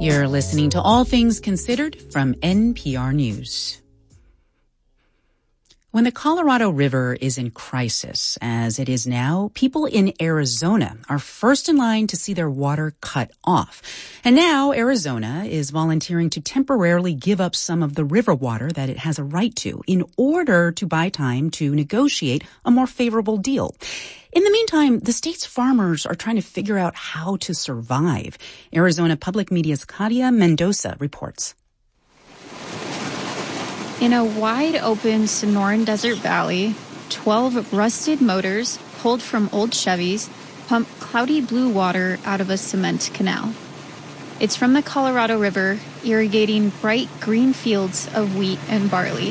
You're listening to All Things Considered from NPR News. When the Colorado River is in crisis, as it is now, people in Arizona are first in line to see their water cut off. And now Arizona is volunteering to temporarily give up some of the river water that it has a right to in order to buy time to negotiate a more favorable deal. In the meantime, the state's farmers are trying to figure out how to survive. Arizona Public Media's Claudia Mendoza reports. In a wide-open Sonoran Desert Valley, 12 rusted motors pulled from old Chevys pump cloudy blue water out of a cement canal. It's from the Colorado River, irrigating bright green fields of wheat and barley.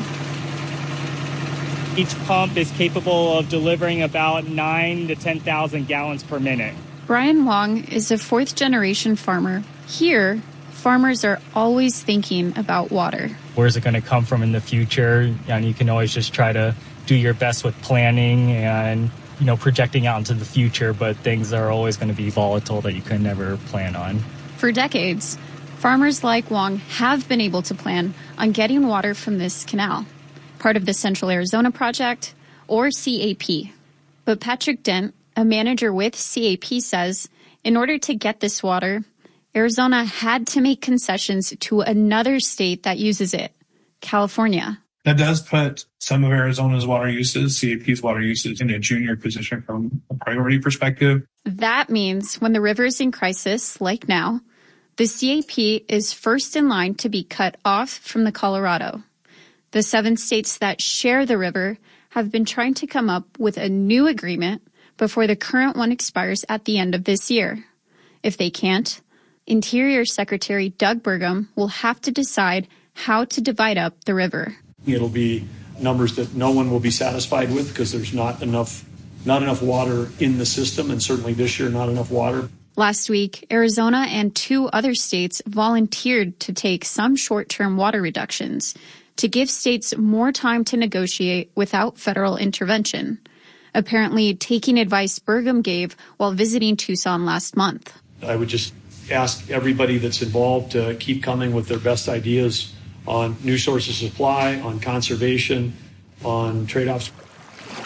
Each pump is capable of delivering about 9,000 to 10,000 gallons per minute. Brian Wong is a fourth-generation farmer. Here, farmers are always thinking about water. Where's it going to come from in the future? And you can always just try to do your best with planning and, projecting out into the future, but things are always going to be volatile that you could never plan on. For decades, farmers like Wong have been able to plan on getting water from this canal, part of the Central Arizona Project, or CAP. But Patrick Dent, a manager with CAP, says in order to get this water, Arizona had to make concessions to another state that uses it, California. That does put some of Arizona's water uses, CAP's water uses, in a junior position from a priority perspective. That means when the river is in crisis, like now, the CAP is first in line to be cut off from the Colorado. The 7 states that share the river have been trying to come up with a new agreement before the current one expires at the end of this year. If they can't, Interior Secretary Doug Burgum will have to decide how to divide up the river. It'll be numbers that no one will be satisfied with because there's not enough water in the system, and certainly this year not enough water. Last week, Arizona and 2 other states volunteered to take some short-term water reductions to give states more time to negotiate without federal intervention, apparently taking advice Burgum gave while visiting Tucson last month. I would just ask everybody that's involved to keep coming with their best ideas on new sources of supply, on conservation, on trade-offs.